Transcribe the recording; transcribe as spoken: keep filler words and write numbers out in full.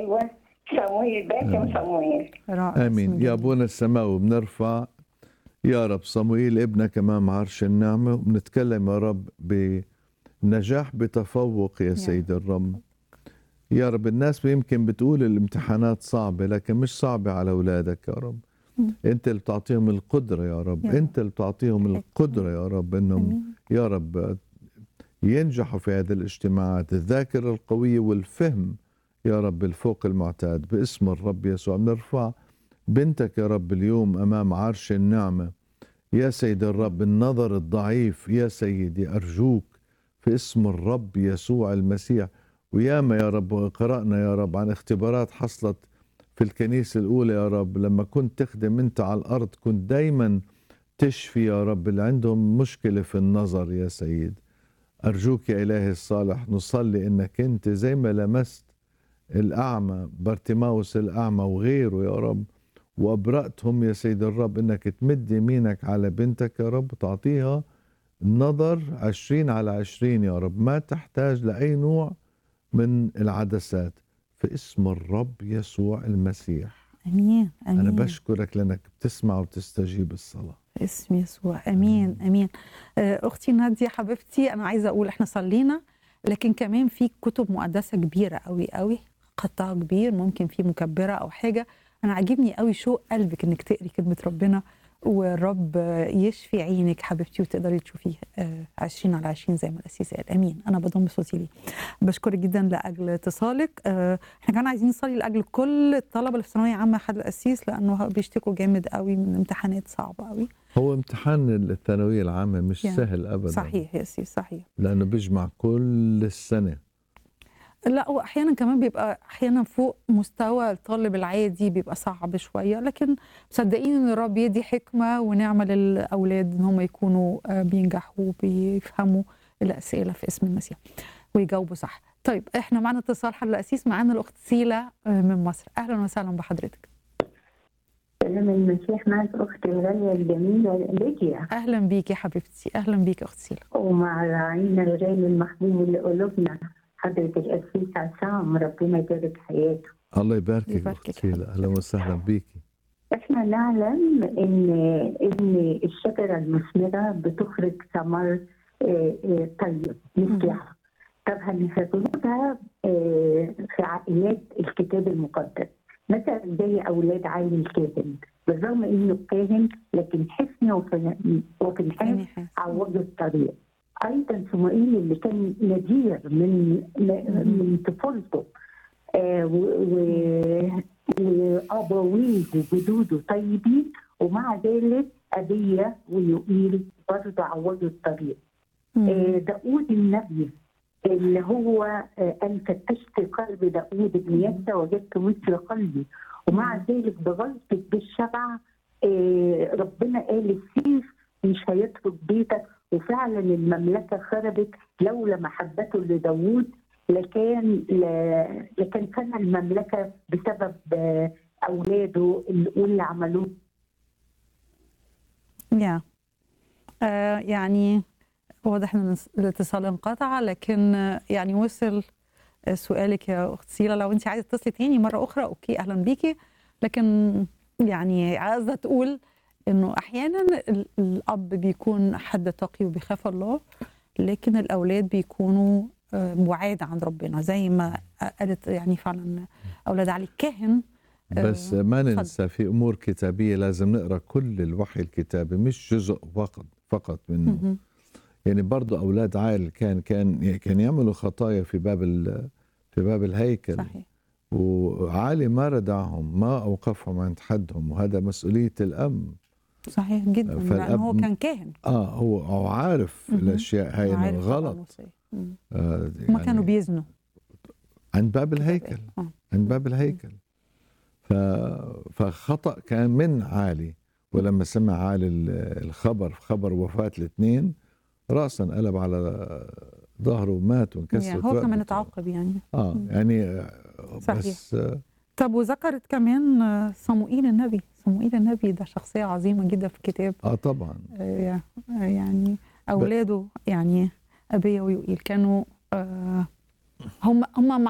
ايوه صمويل باسم صمويل. رائع. آمين. يا أبونا السماوي بنرفع يا رب صموئيل ابنك أمام عرش النعمة، وبنتكلم يا رب بنجاح بتفوق يا سيد الرب. يا رب الناس يمكن بتقول الامتحانات صعبة، لكن مش صعبة على أولادك يا رب. أنت اللي بتعطيهم القدرة يا رب، يا رب. أنت اللي بتعطيهم القدرة يا رب إنهم يا رب ينجحوا في هذه الاجتماعات، الذاكرة القوية والفهم يا رب الفوق المعتاد باسم الرب يسوع. بنرفع بنتك يا رب اليوم أمام عرش النعمة يا سيد الرب، النظر الضعيف يا سيدي أرجوك في اسم الرب يسوع المسيح. وياما يا رب قرأنا يا رب عن اختبارات حصلت في الكنيسة الأولى يا رب، لما كنت تخدم أنت على الأرض كنت دايما تشفي يا رب اللي عندهم مشكلة في النظر يا سيد. أرجوك يا إلهي الصالح نصلي إنك أنت زي ما لمست الأعمى بارتيماوس الأعمى وغيره يا رب وأبرأتهم يا سيد الرب، إنك تمد يمينك على بنتك يا رب تعطيها نظر عشرين على عشرين يا رب، ما تحتاج لأي نوع من العدسات في اسم الرب يسوع المسيح. امين امين. أنا بشكرك لأنك بتسمع وتستجيب الصلاة باسم يسوع. امين امين. اختي نادية حبيبتي، انا عايزه اقول احنا صلينا، لكن كمان في كتب مقدسه كبيره قوي قوي، خطها كبير، ممكن في مكبره او حاجه. انا عاجبني قوي شوق قلبك انك تقري كلمه ربنا، والرب يشفي عينك حبيبتي وتقدري تشوفيه عشرين على عشرين زي ما القسيس قال. امين. انا بضم صوتي ليه. بشكرك جدا لاجل اتصالك. احنا كمان عايزين نصلي لاجل كل الطلبه اللي في ثانويه عامه حد القسيس، لانه بيشتكوا جامد قوي من امتحانات صعبه قوي. هو امتحان الثانوية العامة مش يعني سهل أبدا. صحيح يا سي صحيح، لأنه بيجمع كل السنة. لا واحيانا كمان بيبقى احيانا فوق مستوى الطالب العادي، بيبقى صعب شويه، لكن مصدقين ان الرب يدي حكمه ونعمه للاولاد ان هم يكونوا بينجحوا وبيفهموا الاسئله في اسم المسيح ويجاوبوا صح. طيب احنا معنا اتصال حضرة القسيس، معانا الاخت سيلا من مصر. اهلا وسهلا بحضرتك. سلام المسيح معك اختي الغاليه الجميله ليديا. اهلا بيكي حبيبتي، اهلا بيكي اخت سيلا. ومع راعينا الغالي المحبوب لقلوبنا حضرة القسيس عصام، ربنا يبارك حياته. الله يباركك اخت سيلا، اهلا وسهلا بيكي. احنا نعلم ان ان الشجره المثمره بتخرج ثمر طيب مثلها. طب هناخدها في عائلات الكتاب المقدس، مثلا زي اولاد عالي الكاهن، بالرغم انه كاهن لكن حسن وفي الحال عوجوا الطريق. ايضا صموئيل اللي كان نذير من من طفولته، آه وابويه وجدوده طيبين، ومع ذلك ابيه ويوئيل برضه عوجوا الطريق. آه داود النبي اللي هو آه قال فتشت قلب داود ابن يسى وجدت مثل قلبي، ومع ذلك بغلطه بالشبع آه ربنا قال السيف مش هيترك بيتك، وفعلا المملكه خربت لولا محبته لداود، لكان لكن كان المملكه بسبب اولاده اللي عملوه. يا آه يعني واضح ان الاتصال انقطع، لكن يعني وصل سؤالك يا اخت سيلا. لو انت عايزه تتصلي تاني مره اخرى اوكي اهلا بيكي، لكن يعني عايزه تقول انه احيانا الاب بيكون حد تقي وبيخاف الله، لكن الاولاد بيكونوا بعاد عن ربنا زي ما قالت يعني فعلا اولاد علي الكاهن. بس ما ننسى في امور كتابيه لازم نقرا كل الوحي الكتابي مش جزء فقط فقط منه. يعني برضه اولاد عائل كان كان كان يعملوا خطايا في باب في باب الهيكل. صحيح. وعالي ما ردعهم، ما اوقفهم عند حدهم، وهذا مسؤوليه الام. صحيح جدا، لأنه هو كان كاهن. اه هو هو عارف الاشياء هاي انه غلط. آه يعني ما كانوا بيزنوا عند باب الهيكل. آه. عند باب الهيكل. ف... فخطأ كان من عالي، ولما سمع عالي الخبر خبر وفاة الاثنين رأسا قلب على ظهره ومات وانكسرت يعني هو كمان اتعاقب يعني. اه يعني صحيح. بس طب وذكرت كمان صموئيل النبي. صموئيل النبي ده شخصية عظيمة جدا في الكتاب. اه طبعا. آه يعني أولاده ب... يعني أبيه ويوئيل كانوا آه هم هم